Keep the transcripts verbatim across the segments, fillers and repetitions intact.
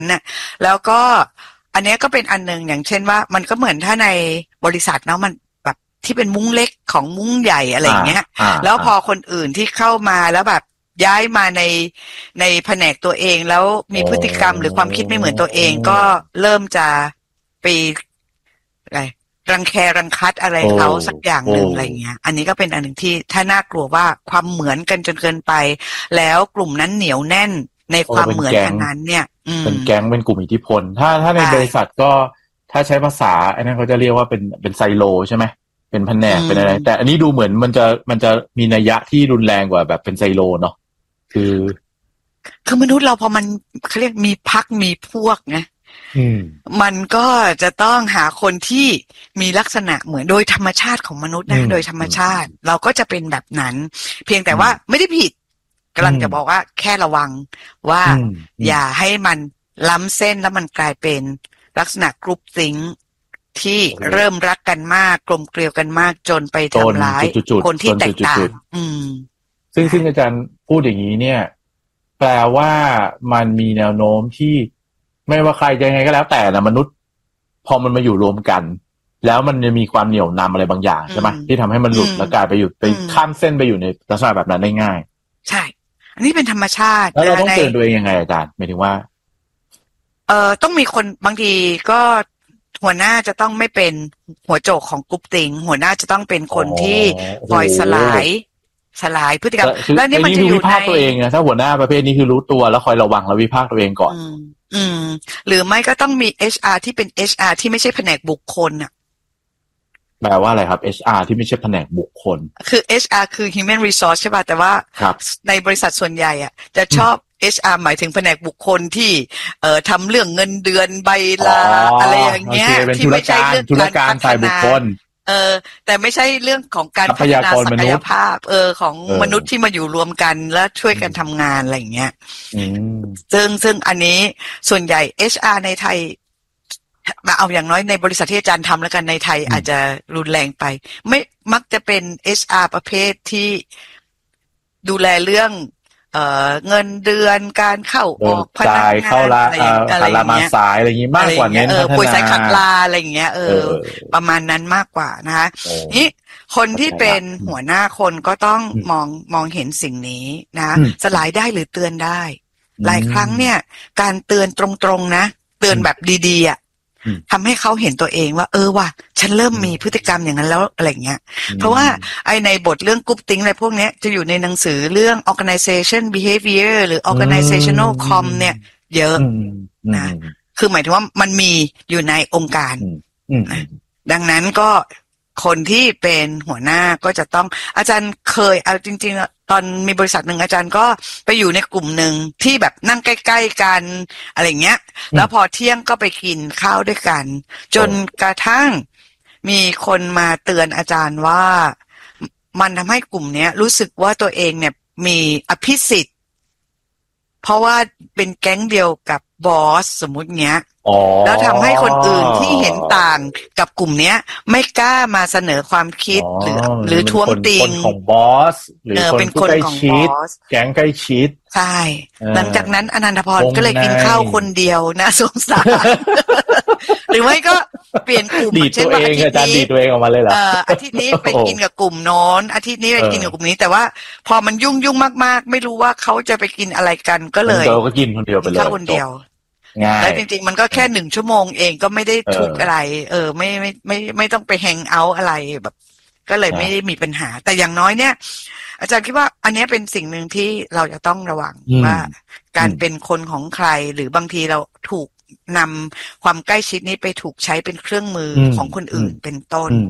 น่ะแล้วก็อันนี้ก็เป็นอันนึงอย่างเช่นว่ามันก็เหมือนถ้าในบริษัทเนาะมันแบบที่เป็นมุ้งเล็กของมุ้งใหญ่อะไรอย่างเงี้ยแล้วพอคนอื่นที่เข้ามาแล้วแบบย้ายมาในในแผนกตัวเองแล้วมีพฤติกรรมหรือความคิดไม่เหมือนตัวเองก็เริ่มจะไปอะไรรังแครังคัดอะไรเขาสักอย่างหนึ่งอะไรเงี้ยอันนี้ก็เป็นอันหนึ่งที่ถ้าน่ากลัวว่าความเหมือนกันจนเกินไปแล้วกลุ่มนั้นเหนียวแน่นในความเหมือนกันนั้นเนี่ยเป็นแก๊งเป็นกลุ่มอิทธิพลถ้าถ้าในบริษัทก็ถ้าใช้ภาษาอันนั้นเขาจะเรียกว่าเป็นเป็นไซโลใช่ไหมเป็นแผนกเป็นอะไรแต่อันนี้ดูเหมือนมันจะมันจะมีนัยยะที่รุนแรงกว่าแบบเป็นไซโลเนาะคือคือมนุษย์เราพอมันเขาเรียกมีพรรคมีพวกนะมันก็จะต้องหาคนที่มีลักษณะเหมือนโดยธรรมชาติของมนุษย์นะโดยธรรมชาติเราก็จะเป็นแบบนั้นเพียงแต่ว่าไม่ได้ผิดกำลังจะบอกว่าแค่ระวังว่าอย่าให้มันล้ำเส้นแล้วมันกลายเป็นลักษณะกรุ๊ปซิงค์ที่เริ่มรักกันมากกลมเกลียวกันมากจนไปทำร้ายคนที่แตกต่างซึ่งซึ่งอาจารย์พูดอย่างนี้เนี่ยแปลว่ามันมีแนวโน้มที่ไม่ว่าใครจะยังไงก็แล้วแต่นะมนุษย์พอมันมาอยู่รวมกันแล้วมันจะมีความเหนี่ยวนำอะไรบางอย่างใช่ไหมที่ทำให้มันหลุดและกลายไปอยู่ไปข้ามเส้นไปอยู่ในลักษณะแบบนั้นได้ง่ายใช่อันนี้เป็นธรรมชาติแล้วเราต้องเตือนตัวเองยังไงอาจารย์หมายถึงว่าเอ่อต้องมีคนบางทีก็หัวหน้าจะต้องไม่เป็นหัวโจกของกรุ๊ปติงหัวหน้าจะต้องเป็นคนที่ปล่อยสลายสลายพฤติกรรมแล้วนี่มันจะอยู่ในตัวเองนะถ้าหัวหน้าประเภทนี้คือรู้ตัวแล้วคอยระวังแล้ววิพากษ์ตัวเองก่อนอืมหรือไม่ก็ต้องมี เอช อาร์ ที่เป็น เอช อาร์ ที่ไม่ใช่แผนกบุคคลน่ะแปลว่าอะไรครับ เอช อาร์ ที่ไม่ใช่แผนกบุคคลคือ เอช อาร์ คือ Human Resource ใช่ป่ะแต่ว่าในบริษัทส่วนใหญ่อ่ะจะชอบ เอช อาร์ หมายถึงแผนกบุคคลที่เอ่อทำเรื่องเงินเดือนใบลา อ, อะไรอย่างเงี้ยที่ไม่ใช่เรื่องการฝ่ายบุคคลเออแต่ไม่ใช่เรื่องของการพัฒนาศักยภาพเออของมนุษย์ที่มาอยู่รวมกันและช่วยกันทำงานอะไรอย่างเงี้ยซึ่งซึ่งอันนี้ส่วนใหญ่ เอช อาร์ ในไทยมาเอาอย่างน้อยในบริษัทที่อาจารย์ทำแล้วกันในไทยอาจจะรุนแรงไปไม่มักจะเป็น เอช อาร์ ประเภทที่ดูแลเรื่องเอ่อเงินเดือนการเข้าออกพนักงานอะไรอย่างเงี้ยสายอะไรอย่างงี้มากกว่าเน้นพัฒนาป่วยสายขัดลาอะไรอย่างเงี้ยเออประมาณนั้นมากกว่านะคะนี่คนที่เป็นหัวหน้าคนก็ต้องมองมองเห็นสิ่งนี้นะสลายได้หรือเตือนได้หลายครั้งเนี่ยการเตือนตรงๆนะเตือนแบบดีๆอ่ะทำให้เขาเห็นตัวเองว่าเออว่ะฉันเริ่มมีพฤติกรรมอย่างนั้นแล้วอะไรเงี้ยเพราะว่าไอในบทเรื่องกรุ๊ปติ้งอะไรพวกนี้จะอยู่ในหนังสือเรื่อง organization behavior หรือ organizational com เนี่ยเยอะนะคือหมายถึงว่ามันมีอยู่ในองค์การนะดังนั้นก็คนที่เป็นหัวหน้าก็จะต้องอาจารย์เคยเอาจริงๆตอนมีบริษัทหนึ่งอาจารย์ก็ไปอยู่ในกลุ่มหนึ่งที่แบบนั่งใกล้ๆกันอะไรเงี้ยแล้วพอเที่ยงก็ไปกินข้าวด้วยกันจนกระทั่งมีคนมาเตือนอาจารย์ว่ามันทำให้กลุ่มเนี้ยรู้สึกว่าตัวเองเนี่ยมีอภิสิทธิ์เพราะว่าเป็นแก๊งเดียวกับบอสสมมุติเงี้ยแล้วทำให้คนอื่นที่เห็นต่างกับกลุ่มเนี้ยไม่กล้ามาเสนอความคิดหรือหรือท้วงติงคนของบอสหรือคนใกล้ชิดแก๊งใกล้ชิดใช่หลังจากนั้นอนันทพรก็เลยกินข้าวคนเดียวนะสงสารหรือไม่ก็เปลี่ยนกลุ่มเช่นว่าอาทิตย์นี้ดีตัวเองออกมาเลยเหรออาทิตย์นี้ไปกินกับกลุ่มโน้นอาทิตย์นี้ไปกินกับกลุ่มนี้แต่ว่าพอมันยุ่งยุ่งมากๆไม่รู้ว่าเขาจะไปกินอะไรกันก็เลยก็กินคนเดียวไปเลยข้าวคนเดียวแล้วจริงๆมันก็แค่หนึ่งชั่วโมงเองก็ไม่ได้ทุกอะไรเออไม่ไม่ไม่ไม่ต้องไปแฮงเอาท์อะไรแบบก็เลยไม่ได้มีปัญหาแต่อย่างน้อยเนี่ยอาจารย์คิดว่าอันนี้เป็นสิ่งหนึ่งที่เราจะต้องระวังว่าการเป็นคนของใครหรือบางทีเราถูกนำความใกล้ชิดนี้ไปถูกใช้เป็นเครื่องมือของคนอื่นเป็นต้น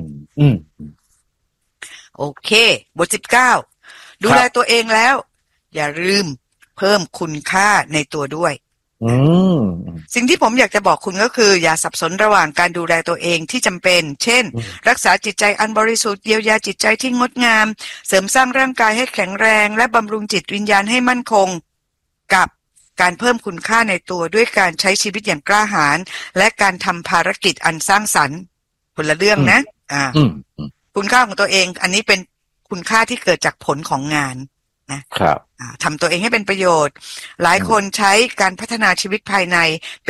โอเคบทสิบเก้าดูแลตัวเองแล้วอย่าลืมเพิ่มคุณค่าในตัวด้วยสิ่งที่ผมอยากจะบอกคุณก็คืออย่าสับสนระหว่างการดูแลตัวเองที่จำเป็นเช่นรักษาจิตใจอันบริสุทธิ์เยียวยาจิตใจที่งดงามเสริมสร้างร่างกายให้แข็งแรงและบำรุงจิตวิญญาณให้มั่นคงกับการเพิ่มคุณค่าในตัวด้วยการใช้ชีวิตอย่างกล้าหาญและการทำภารกิจอันสร้างสรรค์คนละเรื่องนะอ่าคุณค่าของตัวเองอันนี้เป็นคุณค่าที่เกิดจากผลของงานนะครับทำตัวเองให้เป็นประโยชน์หลายคนใช้การพัฒนาชีวิตภายใน